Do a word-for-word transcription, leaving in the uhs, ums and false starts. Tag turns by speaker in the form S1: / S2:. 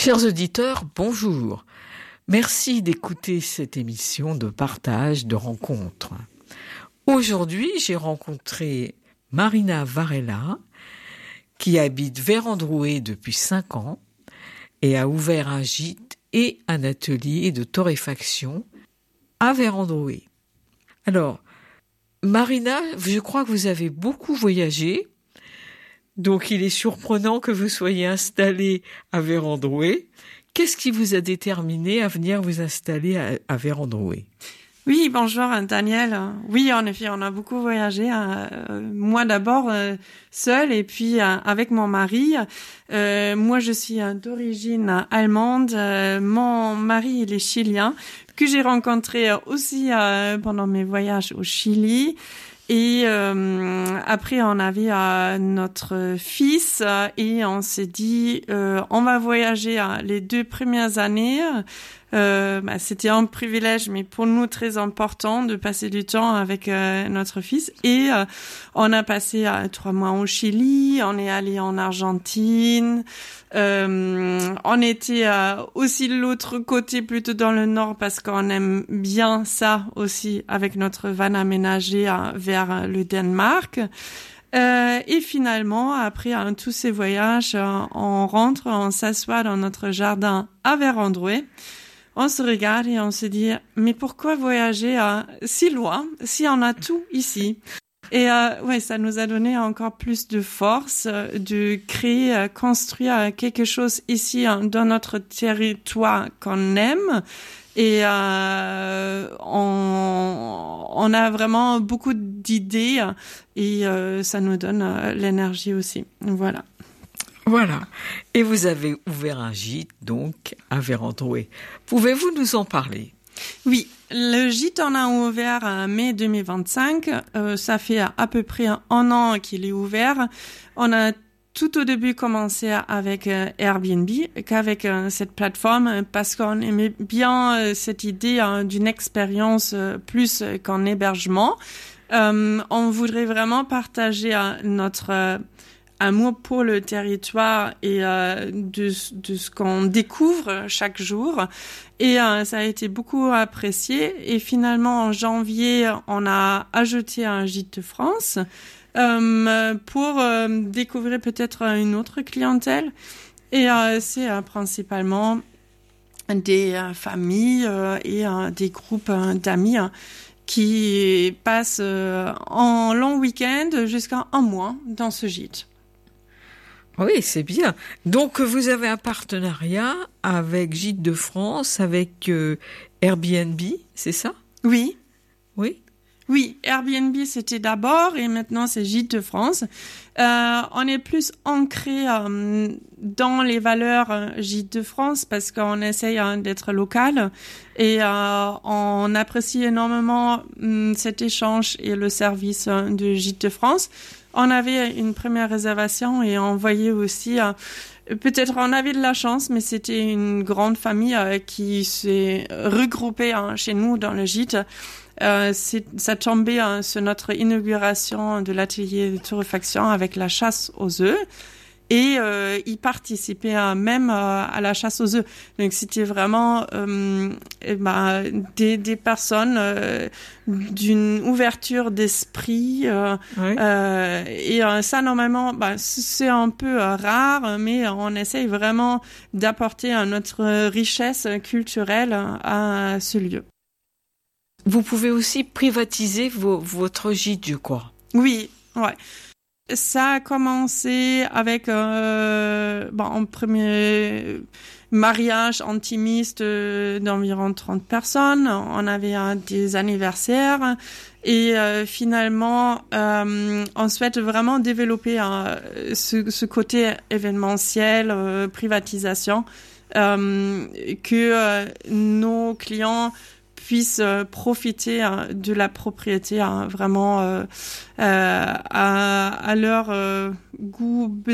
S1: Chers auditeurs, bonjour. Merci d'écouter cette émission de partage, de rencontres. Aujourd'hui, j'ai rencontré Marina Varela, qui habite Vérandrouet depuis cinq ans et a ouvert un gîte et un atelier de torréfaction à Vérandrouet. Alors, Marina, je crois que vous avez beaucoup voyagé. Donc, il est surprenant que vous soyez installée à Vérandrouet. Qu'est-ce qui vous a déterminé à venir vous installer à, à Vérandrouet ?
S2: Oui, bonjour Daniel. Oui, en effet, on a beaucoup voyagé. Euh, moi d'abord euh, seule et puis euh, avec mon mari. Euh, moi, je suis euh, d'origine allemande. Euh, mon mari, il est chilien, que j'ai rencontré aussi euh, pendant mes voyages au Chili. Et euh, après, on avait euh, notre fils euh, et on s'est dit, euh, on va voyager euh, les deux premières années. Euh, bah, c'était un privilège, mais pour nous très important de passer du temps avec euh, notre fils. Et euh, on a passé euh, trois mois au Chili, on est allé en Argentine. Euh, on était euh, aussi de l'autre côté, plutôt dans le nord, parce qu'on aime bien ça aussi, avec notre van aménagé euh, vers le Danemark. Euh, et finalement, après euh, tous ces voyages, euh, on rentre, on s'assoit dans notre jardin à Vérandrouet. On se regarde et on se dit, mais pourquoi voyager euh, si loin si on a tout ici ? Et euh, ouais, ça nous a donné encore plus de force euh, de créer, euh, construire euh, quelque chose ici hein, dans notre territoire qu'on aime. Et euh, on, on a vraiment beaucoup d'idées et euh, ça nous donne euh, l'énergie aussi. Voilà.
S1: Voilà. Et vous avez ouvert un gîte, donc, à Vérandrouet. Pouvez-vous nous en parler ?
S2: Oui, le gîte, on a ouvert en mai deux mille vingt-cinq. Euh, ça fait à peu près un an qu'il est ouvert. On a tout au début commencé avec euh, Airbnb, qu'avec euh, cette plateforme, parce qu'on aimait bien euh, cette idée euh, d'une expérience euh, plus qu'en hébergement. Euh, on voudrait vraiment partager euh, notre... Euh, amour pour le territoire et euh, de, de ce qu'on découvre chaque jour. Et euh, ça a été beaucoup apprécié. Et finalement, en janvier, on a ajouté un gîte de France euh, pour euh, découvrir peut-être une autre clientèle. Et euh, c'est euh, principalement des euh, familles euh, et euh, des groupes euh, d'amis euh, qui passent euh, en long week-end jusqu'à un mois dans ce gîte.
S1: Oui, c'est bien. Donc, vous avez un partenariat avec Gîtes de France, avec euh, Airbnb, c'est ça ?
S2: Oui.
S1: Oui.
S2: Oui, Airbnb, c'était d'abord et maintenant, c'est Gîtes de France. Euh, on est plus ancré euh, dans les valeurs euh, Gîtes de France parce qu'on essaye euh, d'être local et euh, on apprécie énormément euh, cet échange et le service euh, de Gîtes de France. On avait une première réservation et on voyait aussi, euh, peut-être on avait de la chance, mais c'était une grande famille euh, qui s'est regroupée hein, chez nous dans le gîte. Euh, c'est, ça tombait hein, sur notre inauguration de l'atelier de torréfaction avec la chasse aux œufs. Et euh, ils participaient hein, même euh, à la chasse aux œufs. Donc c'était vraiment euh, eh ben, des, des personnes euh, d'une ouverture d'esprit. Euh, oui. euh, et euh, ça normalement, bah, c'est un peu euh, rare, mais on essaye vraiment d'apporter euh, notre richesse culturelle à ce lieu.
S1: Vous pouvez aussi privatiser vos, votre gîte, je crois.
S2: Oui, ouais. Ça a commencé avec euh, bon, un premier mariage intimiste euh, d'environ trente personnes. On avait euh, des anniversaires et euh, finalement, euh, on souhaite vraiment développer euh, ce, ce côté événementiel, euh, privatisation, euh, que euh, nos clients puissent euh, profiter hein, de la propriété hein, vraiment euh, euh, à, à leur euh, goût,